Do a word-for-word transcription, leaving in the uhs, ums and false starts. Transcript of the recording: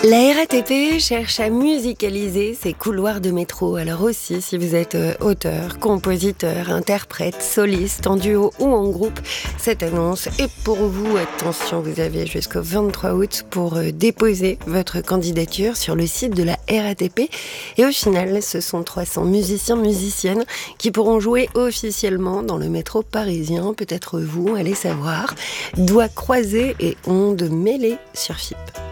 La R A T P cherche à musicaliser ses couloirs de métro. Alors aussi, si vous êtes euh, auteur, compositeur, interprète, soliste, en duo ou en groupe, cette annonce est pour vous. Attention, vous avez jusqu'au vingt-trois août pour euh, déposer votre candidature sur le site de la R A T P. Et au final, ce sont trois cents musiciens, musiciennes qui pourront jouer officiellement dans le métro parisien. Peut-être vous, allez savoir. Doigts croisés et ondes mêlées sur F I P.